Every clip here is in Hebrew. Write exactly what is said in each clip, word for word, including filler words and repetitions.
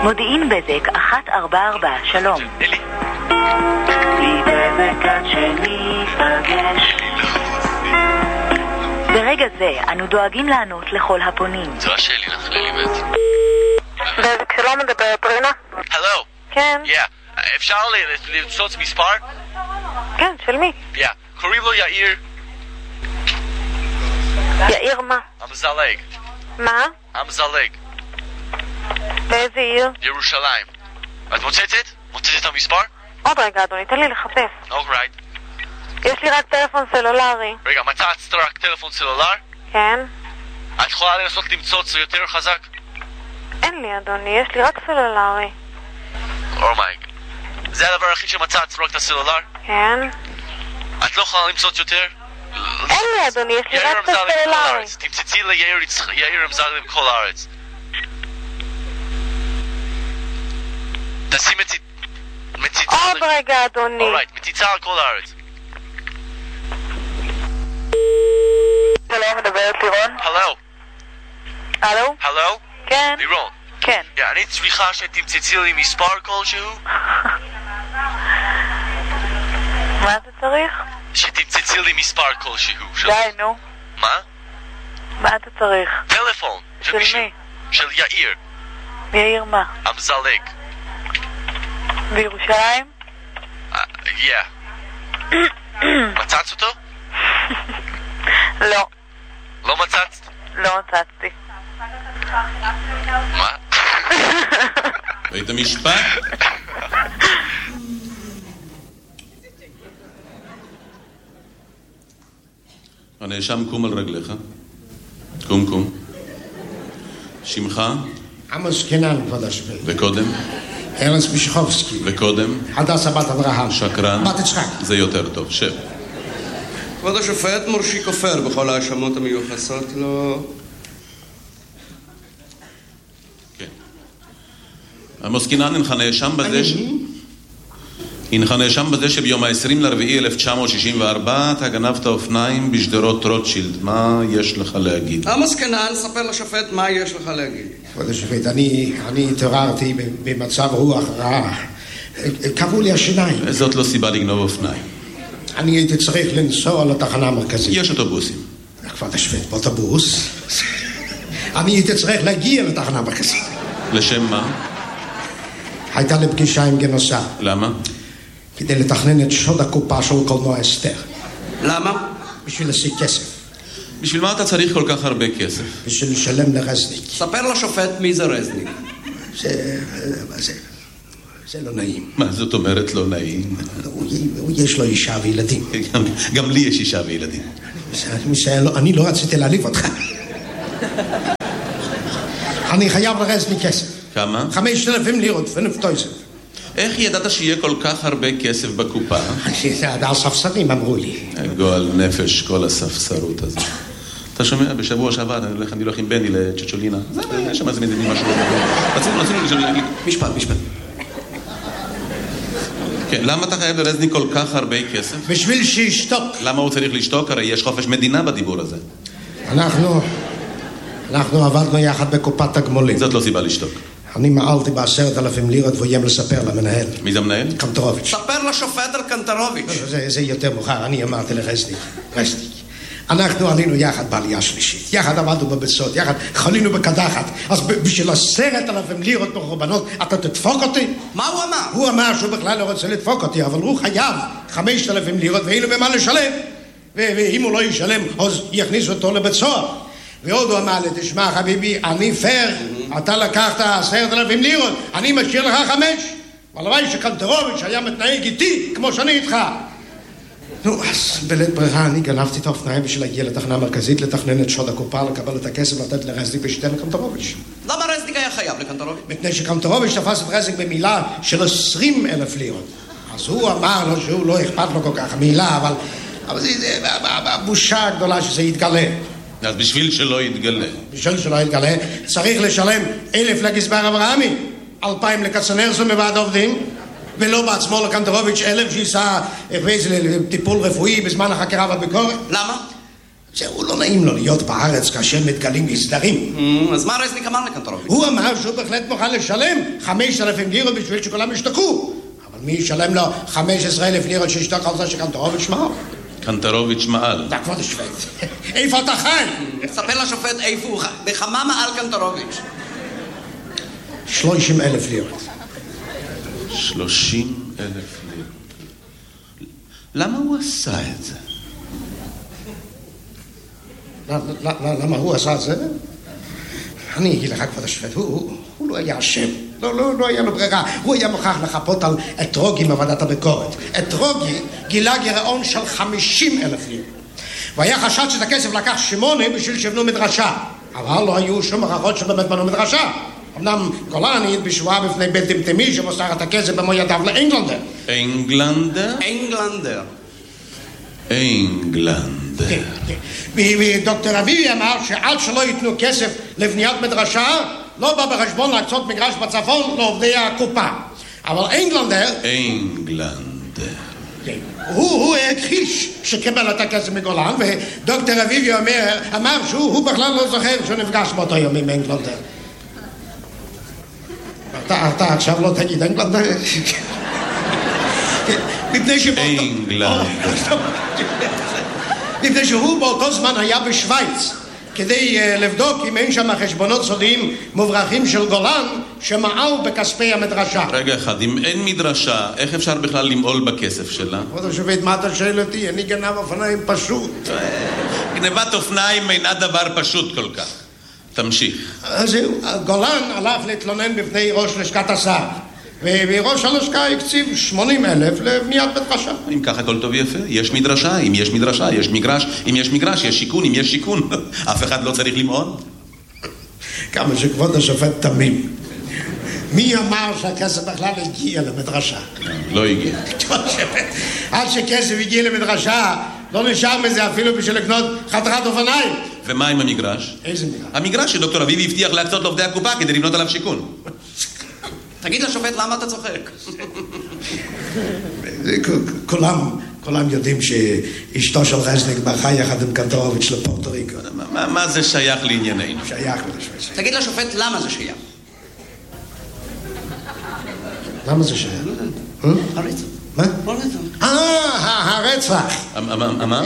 מודיעין בזק אחת ארבע ארבע, שלום. אלי. בלי בזק עד שניפגש. ברגע זה אנו דואגים לענות לכל הפונים. זו השאלי לך, לילי מת. בזק שלום, מדברת רינה? הלו. כן. Yeah. אפשר לצוץ מספר? כן, של מי? Yeah. קוראים לו יאיר. יאיר מה? המזלג. מה? המזלג. באיזה עיר? ירושלים. את מוצצת? מוצצת את המספר? עוד רגע אדוני, תן לי לחפש. אוקיי. יש לי רק טלפון סלולרי. רגע, מצאת רק טלפון סלולר? כן. את יכולה לנסות למצוץ יותר חזק? אין לי אדוני, יש לי רק סלולרי. אומייג. זה הדבר הכי שמצאת, רק את הסלולר? כן. את לא יכולה למצוץ יותר? אין לי אדוני, יש לי רק את הסלולרי. תמצצי ליאיר אמזלג בכל הארץ. תשים מציצה... עוד רגע אדוני. אורייט, מציצה על כל הארץ. שלום, מדברת לירון? הלו. הלו? הלו? כן. לירון. כן. אני צריכה שתמצצי לי מספר כלשהו? מה אתה צריך? שתמצצי לי מספר כלשהו. די, נו. מה? מה אתה צריך? טלפון. של מי? של יאיר. יאיר מה? המזלג. בירושלים? Yeah. מצאת אותו? לא. לא מצאת? לא מצאתי. מה? בית המשפט? הנאשם, קום על רגליך. קום, קום. שמך? עמוס קינן, כבוד השופט. וקודם? ארנס מישכובסקי. וקודם? הדסה בת אברהם. שקרן? בת יצחק. זה יותר טוב, שב. כבוד השופט, מורשי כופר בכל האשמות המיוחסות לו. כן. עמוס קינן, אינך נאשם בזה ש... אינך נאשם בזה שביום ה-עשרים לרביעי אלף תשע מאות שישים וארבע אתה גנבת אופניים בשדרות רוטשילד. מה יש לך להגיד? עמוס קינן, ספר לשופט מה יש לך להגיד. כבוד השופט, אני, אני התעוררתי במצב רוח רע. קבעו לי השיניים. זאת לא סיבה לגנוב אופניים. אני הייתי צריך לנסוע לתחנה המרכזית. יש אוטובוסים. כבוד השופט, באוטובוס. אני הייתי צריך להגיע לתחנה המרכזית. לשם מה? הייתה לי פגישה עם גנוסה. למה? כדי לתכנן את שוד הקופה של קולנוע אסתר. למה? בשביל להשיג כסף. בשביל מה אתה צריך כל כך הרבה כסף? בשביל לשלם לרזניק. ספר לשופט מי זה רזניק. זה... זה... זה לא נעים. מה זאת אומרת לא נעים? הוא, הוא יש לו אישה וילדים. גם, גם לי יש אישה וילדים. לא, אני לא רציתי להעליב אותך. אני חייב לרזניק כסף. כמה? חמשת אלפים לירות ונפטויזר. איך ידעת שיהיה כל כך הרבה כסף בקופה? זה הספסרים אמרו לי. גועל נפש, כל הספסרות הזאת. אתה שומע? בשבוע שעבר אני הולך עם בני לצ'צ'ולינה. זה מה שם, זה מדיני משהו. רצינו, רצינו להגיד. משפט, משפט. כן, למה אתה חייב לרזניק כל כך הרבה כסף? בשביל שישתוק. למה הוא צריך לשתוק? הרי יש חופש מדינה בדיבור הזה. אנחנו... אנחנו עבדנו יחד בקופת הגמולים. זאת לא סיבה לשתוק. אני מעלתי בעשרת אלפים לירות והוא איים לספר למנהל. מי זה המנהל? קנטרוביץ'. ספר לשופט על קנטרוביץ'. זה, זה יותר מאוחר, אני אמרתי לרזניק. רזניק. אנחנו עלינו יחד בעלייה שלישית. יחד עמדנו בבצות, יחד חלינו בקדחת. אז בשביל עשרת אלפים לירות מחורבנות, אתה תדפוק אותי? מה הוא אמר? הוא אמר שהוא בכלל לא רוצה לדפוק אותי, אבל הוא חייב חמשת אלפים לירות ואין לו במה לשלם. ואם הוא לא ישלם, אז יכניסו אותו לבית סוהר. ועוד הוא אמר לי, תשמע חביבי, אני פייר, אתה לקחת עשרת אלפים לירות, אני משאיר לך חמש. הלוואי שקנטרוביץ' היה מתנהג איתי כמו שאני איתך. נו, אז בלית ברירה אני גנבתי את האופניים בשביל להגיע לתחנה המרכזית, לתכנן את שוד הקופה, לקבל את הכסף, לתת לרזניק ושתן לקנטרוביץ'. למה רזניק היה חייב לקנטרוביץ'? מפני שקנטרוביץ' תפס את רזניק במילה של עשרים אלף לירות. אז הוא אמר לו שהוא לא אכפת לו כל כך מילה, אבל, אבל זה, זה הבושה הגדולה שזה יתגלה. אז בשביל שלא יתגלה. בשביל שלא יתגלה, צריך לשלם אלף לגזבר אברהמי, אלפיים לקצנרסון בוועד העובדים, ולא בעצמו לקנטרוביץ' אלף שיסע באיזה טיפול רפואי בזמן החקירה והביקורת. למה? זהו, לא נעים לו להיות בארץ כאשר מתגלים מסדרים. אז מה רזניק אמר לקנטרוביץ'? הוא אמר שהוא בהחלט מוכן לשלם חמשת אלפים לירות בשביל שכולם ישתקו. אבל מי ישלם לו חמישה עשר אלף לירות שישתק על זה שקנטרוביץ' מעל? קנטרוביץ' מעל. דה, כבוד השופט. איפה אתה חי? ספר לשופט איפה הוא חי. בכמה מעל קנטרוביץ'? שלושים אלף לירות. שלושים אלף לירות. למה הוא עשה את זה? למה הוא עשה את זה? אני אגיד לך, כבוד השופט, הוא לא היה אשם. לא היה לו ברירה. הוא היה מוכרח לחפות על אתרוגי מוועדת הביקורת. אתרוגי גילה גירעון של חמישים אלף לירות. והיה חשד שאת הכסף לקח שמונה בשביל שבנו מדרשה. אבל לא היו שום הוכחות שבאמת בנו מדרשה. אמנם גולן העיד בשבועה בפני בית דמטמי שמוסר את הכסף במו ידיו לאנגלנדר. אנגלנדר? אנגלנדר. אנגלנדר. ודוקטור אביבי אמר שעד שלא ייתנו כסף לבניית מדרשה, לא בא בחשבון להקצות מגרש בצפון לעובדי הקופה. אבל אנגלנדר... אנגלנדר. הוא הכחיש שקיבל את הכסף מגולן, ודוקטור אביבי אמר שהוא בכלל לא זוכר שהוא נפגש באותו יום עם אנגלנדר. אתה עכשיו לא תגיד אנגלנדר? מפני שבאותו... אנגלנדר. מפני שהוא באותו זמן היה בשוויץ כדי לבדוק אם אין שם חשבונות סודיים מוברחים של גולן שמעל בכספי המדרשה. רגע אחד, אם אין מדרשה, איך אפשר בכלל למעול בכסף שלה? כבוד השופט, מה אתה שואל אותי? אני גנב אופניים פשוט. גנבת אופניים אינה דבר פשוט כל כך. תמשיך. אז זהו, גולן הלך להתלונן בפני ראש לשכת השר, וראש הלשכה הקציב שמונים אלף לבניית מדרשה. אם ככה הכל טוב ויפה, יש מדרשה, אם יש מדרשה, יש מגרש, אם יש מגרש, יש שיכון, אם יש שיכון. אף אחד לא צריך למעול. כמה שכבוד השופט תמים. מי אמר שהכסף בכלל הגיע למדרשה? לא הגיע. עד שכסף הגיע למדרשה, לא נשאר מזה אפילו בשביל לקנות חתיכת אופניים. ומה עם המגרש? איזה מגרש? המגרש שדוקטור אביבי הבטיח להקצות לעובדי הקופה כדי לבנות עליו שיכון. תגיד לשופט למה אתה צוחק? כולם, כולם יודעים שאשתו של רזניק ברחה יחד עם קנטרוביץ' לפורטו ריקו. מה זה שייך לענייננו? שייך לשופט. תגיד לשופט למה זה שייך? למה זה שייך? הרצח. מה? הרצח. אה, הרצח. מה?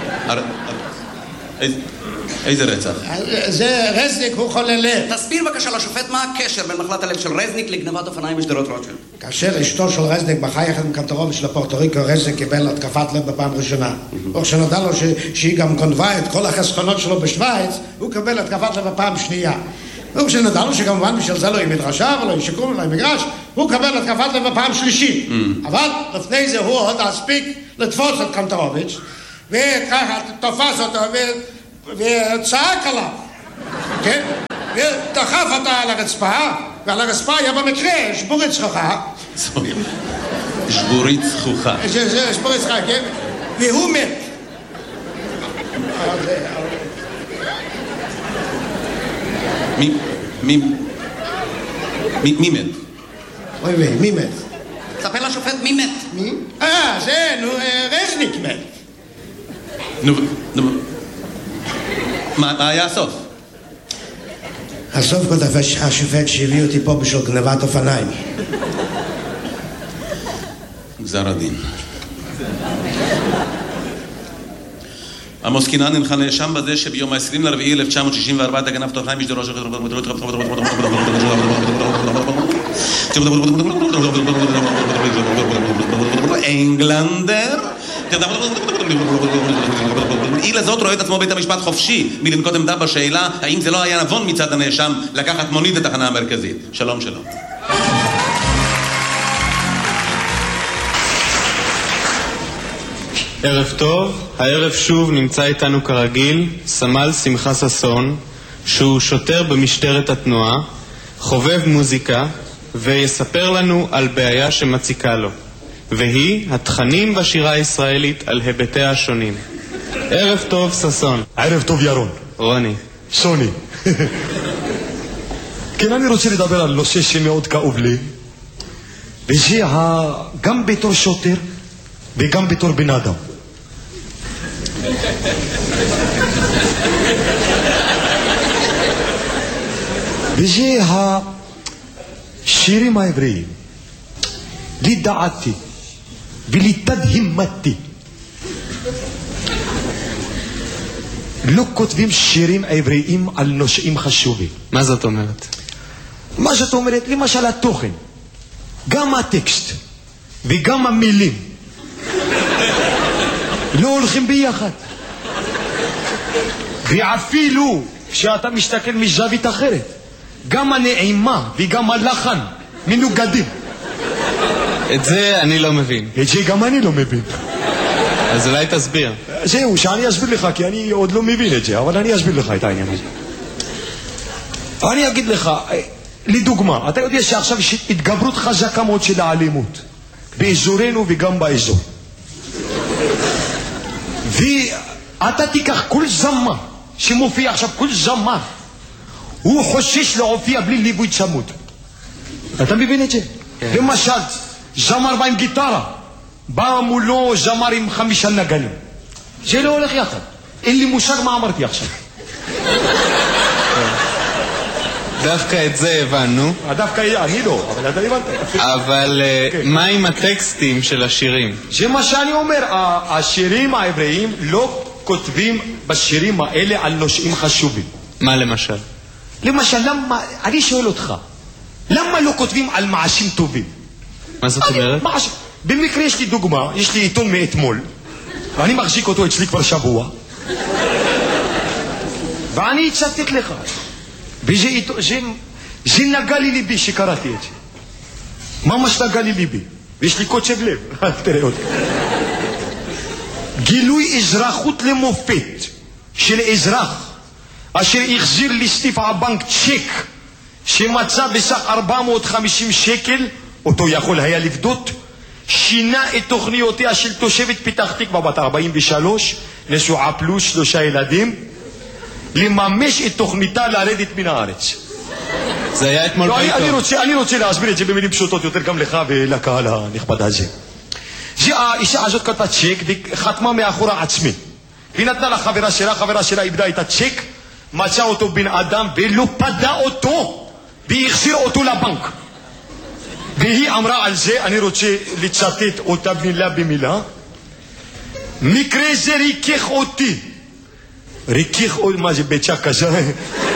איזה רצח? זה רזניק, הוא חולה לב. תסביר בבקשה לשופט מה הקשר בין מחלת הלב של רזניק לגנבת אופניים בשדרות רוטשילד. כאשר אשתו של רזניק ברחה יחד עם קנטרוביץ' לפורטו ריקו, רזניק קיבל התקפת לב בפעם ראשונה. וכשנודע לו שהיא גם גנבה את כל החסכונות שלו בשוויץ, הוא קיבל התקפת לב בפעם שנייה. וכשנודע לו שכמובן בשביל זה לא יהיה מדרשה ולא יהיה שיכון ולא יהיה מגרש, הוא קיבל התקפת לב בפעם שלישית. אבל לפני זה הוא עוד הספיק לתפוס את קנטרוביץ' וככה תופס אותו וצעק עליו, כן? ודחף אותה על הרצפה, ועל הרצפה היה במקרה שבורית זכוכה. שבורית זכוכה. שבורית זכוכה, כן? והוא מת. מי, מי, מי, מי מת? אוי ווי, מי מת? תספר לשופט מי מת. מי? אה, זה, נו, רזניק מת. נו, נו, מה היה הסוף? הסוף כותב השופט שהביא אותי פה בשביל גנבת אופניים. גזר הדין. עמוס קינן אינך נאשם בזה שביום ה-עשרים לרביעי אלף תשע מאות שישים וארבע אתה גנבת אופניים בשדרות של... אנגלנדר? אי לזאת רואה את עצמו בית המשפט חופשי מלנקוט עמדה בשאלה האם זה לא היה נבון מצד הנאשם לקחת מונית לתחנה המרכזית. שלום שלום. ערב טוב, הערב שוב נמצא איתנו כרגיל סמל שמחה ששון, שהוא שוטר במשטרת התנועה, חובב מוזיקה, ויספר לנו על בעיה שמציקה לו, והיא התכנים בשירה הישראלית על היבטיה השונים. ערב טוב ששון. ערב טוב ירון. רוני. שוני. כן, אני רוצה לדבר על נושא שמאוד כאוב לי, וזה גם בתור שוטר וגם בתור בן אדם. וזה השירים העבריים, לדעתי ולתדהמתי, לא כותבים שירים עבריים על נושאים חשובים. מה זאת אומרת? מה זאת אומרת? למשל התוכן, גם הטקסט וגם המילים לא הולכים ביחד. ואפילו כשאתה מסתכל מזווית אחרת, גם הנעימה וגם הלחן מנוגדים. את זה אני לא מבין. את זה גם אני לא מבין. אז אולי תסביר. זהו, שאני אסביר לך, כי אני עוד לא מבין את זה, אבל אני אסביר לך את העניין הזה. אני אגיד לך, לדוגמה, אתה יודע שעכשיו יש התגברות חזקה מאוד של האלימות באזורנו וגם באזור. ואתה תיקח כל זמר שמופיע עכשיו, כל זמר הוא חושש להופיע בלי ליווי צמוד. אתה מבין את זה? למשל, זמר בא עם גיטרה, בא מולו זמר עם חמישה נגנים. זה לא הולך יחד. אין לי מושג מה אמרתי עכשיו. דווקא את זה הבנו. דווקא אני לא, אבל אתה הבנת. אבל מה עם הטקסטים של השירים? זה מה שאני אומר, השירים העבריים לא כותבים בשירים האלה על נושאים חשובים. מה למשל? למשל, למה, אני שואל אותך, למה לא כותבים על מעשים טובים? מה זאת אומרת? במקרה יש לי דוגמה, יש לי עיתון מאתמול, ואני מחזיק אותו אצלי כבר שבוע, ואני אצטט לך, וזה זה, זה נגע לי ליבי שקראתי את זה. ממש נגע לי ליבי, ויש לי קוצב לב. תראה עוד. גילוי אזרחות למופת של אזרח אשר החזיר לסניף הבנק צ'ק שמצא בסך ארבע מאות וחמישים שקל, אותו יכול היה לפדות, שינה את תוכניותיה של תושבת פתח תקווה בת ארבעים ושלוש, נשואה פלוס שלושה ילדים, לממש את תוכניתה לרדת מן הארץ. זה היה אתמול לא, בעיתון. אני, אני, רוצה, אני רוצה להסביר את זה במילים פשוטות יותר גם לך ולקהל הנכבד הזה. זה האישה הזאת כתבה צ'ק וחתמה מאחורה עצמי. היא נתנה לחברה שלה, חברה שלה איבדה את הצ'ק, מצא אותו בן אדם ולא פדה אותו, והיא החזיר אותו לבנק. והיא אמרה על זה, אני רוצה לצטט אותה מילה במילה, מקרה זה ריכך אותי. ריכך אותי, מה זה ביצה כזה?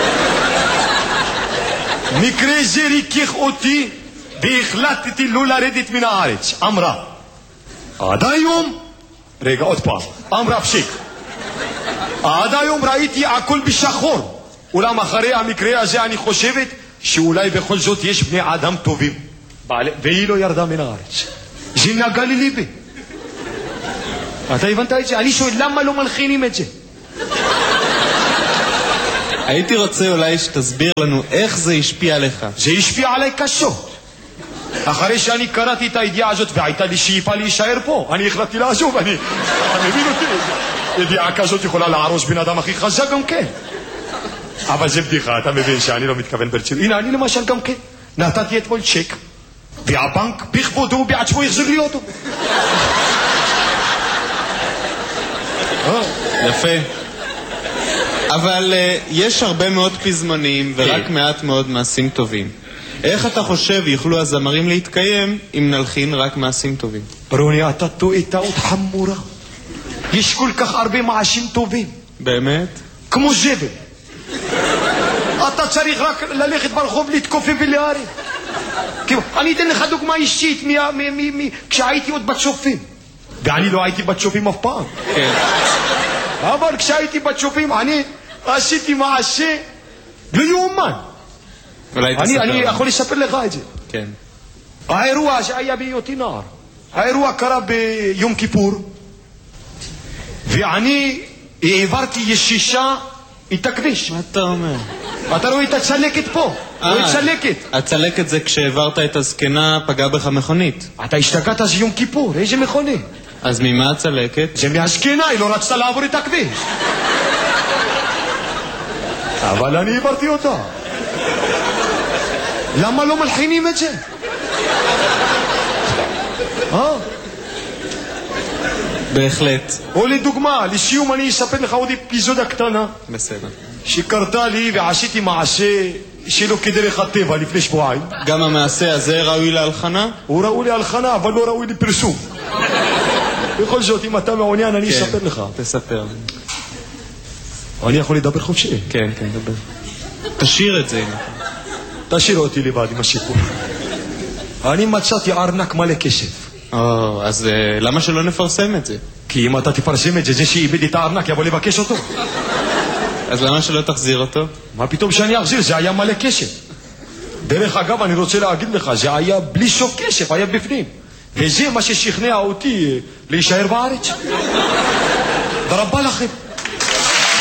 מקרה זה ריכך אותי והחלטתי לא לרדת מן הארץ. אמרה, עד היום, רגע עוד פעם, אמרה פשיק, עד היום ראיתי הכל בשחור, אולם אחרי המקרה הזה אני חושבת שאולי בכל זאת יש בני אדם טובים, והיא לא ירדה מן הארץ. זה נגע לי ליבי. אתה הבנת את זה? אני שואל למה לא מלחינים את זה? הייתי רוצה אולי שתסביר לנו איך זה השפיע עליך. זה השפיע עליי קשות. אחרי שאני קראתי את הידיעה הזאת והייתה לי שאיפה להישאר פה, אני החלטתי לעזוב. אני, אתה מבין אותי? ידיעה כזאת יכולה להרוס בן אדם הכי חזק גם כן. אבל זה בדיחה, אתה מבין שאני לא מתכוון ברצינות. הנה, אני למשל גם כן נתתי אתמול צ'ק, והבנק בכבודו בעצמו יחזיר לי אותו. יפה. אבל uh, יש הרבה מאוד פזמונים ורק מעט מאוד מעשים טובים. איך אתה חושב יוכלו הזמרים להתקיים אם נלחין רק מעשים טובים? רוני, אתה טועה טעות חמורה. יש כל כך הרבה מעשים טובים. באמת? כמו זבל. אתה צריך רק ללכת ברחוב להתכופף ולהרים. אני אתן לך דוגמה אישית כשהייתי עוד בצופים, ואני לא הייתי בצופים אף פעם. כן. אבל כשהייתי בצופים אני עשיתי מעשה לא יאומן. אני יכול לספר לך את זה. כן. האירוע שהיה בהיותי נער, האירוע קרה ביום כיפור, ואני העברתי ישישה את הכביש. מה אתה אומר? אתה רואה את הצלקת פה? רואה את צלקת? הצלקת זה כשהעברת את הזקנה פגע בך מכונית. אתה השתגעת, זה יום כיפור, איזה מכונית? אז ממה הצלקת? זה מהזקנה, היא לא רצתה לעבור את הכביש. אבל אני העברתי אותה. למה לא מלחינים את זה? אה? בהחלט. או לדוגמה, לסיום אני אספר לך עוד אפיזודה קטנה. בסדר. שקרתה לי ועשיתי מעשה שלא כדרך הטבע לפני שבועיים. גם המעשה הזה ראוי להלחנה? הוא ראוי להלחנה, אבל לא ראוי לפרסום. בכל זאת, אם אתה מעוניין, אני כן, אספר לך. תספר. אני יכול לדבר חופשי? כן, כן, דבר. תשאיר את זה. תשאיר אותי לבד עם הסיפור. אני מצאתי ארנק מלא כסף. או, אז uh, למה שלא נפרסם את זה? כי אם אתה תפרסם את זה, זה שאיבד את הארנק יבוא לבקש אותו. אז למה שלא תחזיר אותו? מה פתאום שאני אחזיר? זה היה מלא כסף. דרך אגב, אני רוצה להגיד לך, זה היה בלי סוף כסף, היה בפנים. וזה מה ששכנע אותי להישאר בארץ. תודה רבה לכם.